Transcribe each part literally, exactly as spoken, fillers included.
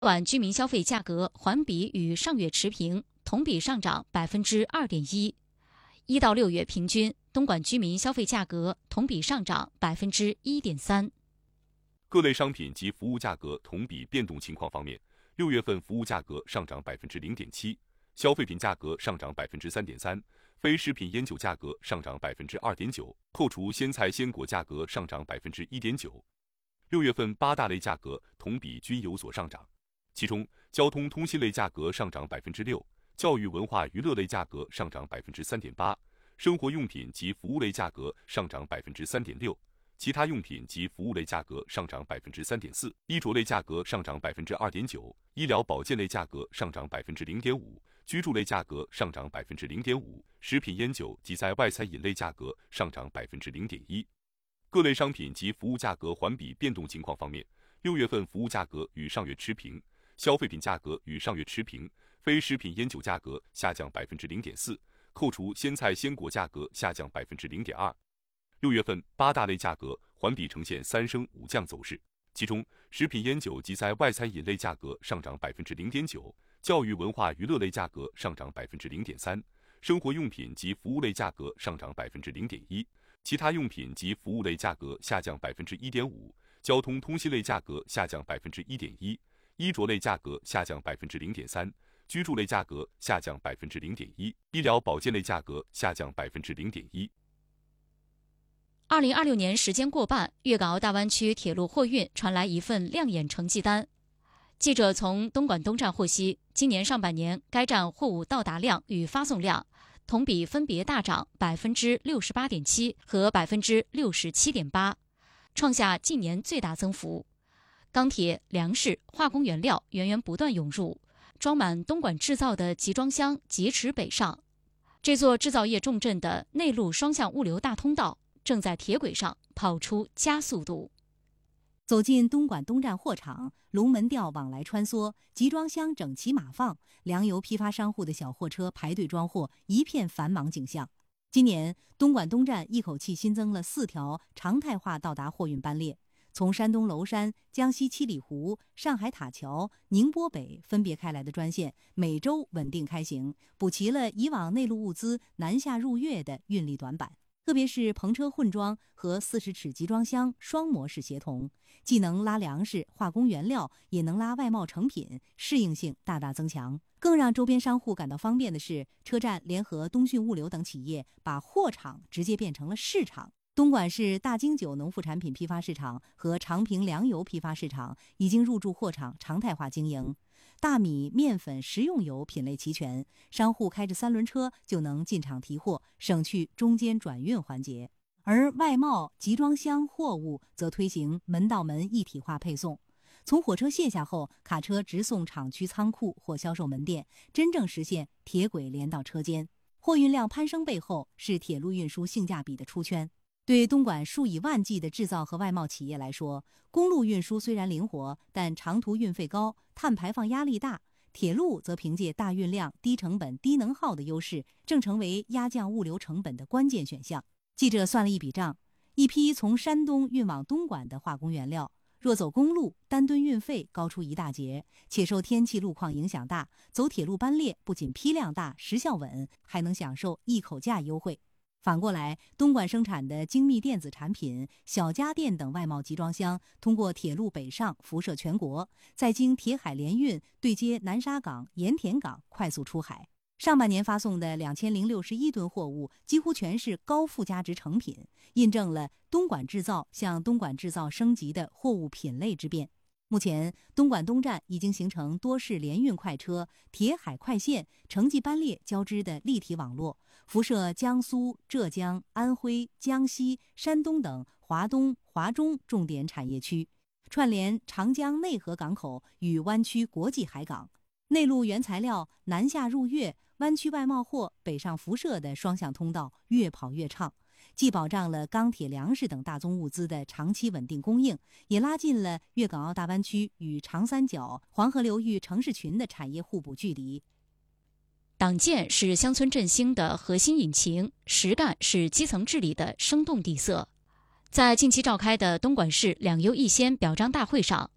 莞居民消费价格环比与上月持平，同比上涨百分之二点一。一到六月平均，东莞居民消费价格同比上涨百分之一点三。 各类商品及服务价格同比变动情况方面，六月份服务价格上涨百分之零点七，消费品价格上涨百分之三点三，非食品烟酒价格上涨百分之二点九，扣除鲜菜鲜果价格上涨百分之一点九。六月份八大类价格同比均有所上涨，其中交通通信类价格上涨百分之六，教育文化娱乐类价格上涨百分之三点八，生活用品及服务类价格上涨百分之三点六，其他用品及服务类价格上涨百分之三点四，衣着类价格上涨百分之二点九，医疗保健类价格上涨百分之零点五，居住类价格上涨百分之零点五，食品烟酒及在外餐饮类价格上涨百分之零点一。各类商品及服务价格环比变动情况方面，六月份服务价格与上月持平，消费品价格与上月持平，非食品烟酒价格下降百分之零点四，扣除鲜菜鲜果价格下降百分之零点二。六月份八大类价格环比呈现三升五降走势，其中食品烟酒及在外餐饮类价格上涨百分之零点九，教育文化娱乐类价格上涨百分之零点三，生活用品及服务类价格上涨百分之零点一，其他用品及服务类价格下降百分之一点五，交通通信类价格下降百分之一点一，衣着类价格下降百分之零点三，居住类价格下降百分之零点一，医疗保健类价格下降百分之零点一。 二零二六年时间过半，粤港澳大湾区铁路货运传来一份亮眼成绩单。记者从东莞东站获悉，今年上半年该站货物到达量与发送量同比分别大涨百分之六十八点七和百分之六十七点八，创下近年最大增幅。钢铁、粮食、化工原料源源不断涌入，装满东莞制造的集装箱疾驰北上。这座制造业重镇的内陆双向物流大通道正在铁轨上跑出加速度。 走进东莞东站货场，龙门吊往来穿梭，集装箱整齐码放，粮油批发商户的小货车排队装货，一片繁忙景象。今年东莞东站一口气新增了四条常态化到达货运班列，从山东娄山、江西七里湖、上海塔桥、宁波北分别开来的专线每周稳定开行，补齐了以往内陆物资南下入粤的运力短板。特别是篷车混装和四十尺集装箱双模式协同，既能拉粮食、化工原料，也能拉外贸成品，适应性大大增强。更让周边商户感到方便的是，车站联合东讯物流等企业，把货场直接变成了市场。东莞市大京酒农副产品批发市场和长平粮油批发市场已经入驻货场常态化经营。大米、面粉、食用油品类齐全，商户开着三轮车就能进场提货，省去中间转运环节。而外贸、集装箱货物则推行门到门一体化配送，从火车卸下后，卡车直送厂区仓库或销售门店，真正实现铁轨连到车间。货运量攀升背后是铁路运输性价比的出圈。对东莞数以万计的制造和外贸企业来说，公路运输虽然灵活，但长途运费高，碳排放压力大。铁路则凭借大运量、低成本、低能耗的优势，正成为压降物流成本的关键选项。记者算了一笔账，一批从山东运往东莞的化工原料，若走公路，单吨运费高出一大截，且受天气路况影响大，走铁路班列不仅批量大、时效稳，还能享受一口价优惠。反过来，东莞生产的精密电子产品、小家电等外贸集装箱，通过铁路北上辐射全国，再经铁海联运对接南沙港、盐田港，快速出海。上半年发送的两千零六十一吨货物，几乎全是高附加值成品，印证了东莞制造向东莞制造升级的货物品类之变。目前，东莞东站已经形成多式联运快车、铁海快线、城际班列交织的立体网络，辐射江苏、浙江、安徽、江西、山东等华东、华中重点产业区，串联长江内河港口与湾区国际海港，内陆原材料南下入粤，湾区外贸货北上辐射的双向通道越跑越畅，既保障了钢铁、粮食等大宗物资的长期稳定供应，也拉近了粤港澳大湾区与长三角、黄河流域城市群的产业互补距离。 党建是乡村振兴的核心引擎，实干是基层治理的生动底色。在近期召开的东莞市两优一先表彰大会上，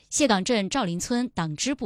谢岗镇赵林村党支部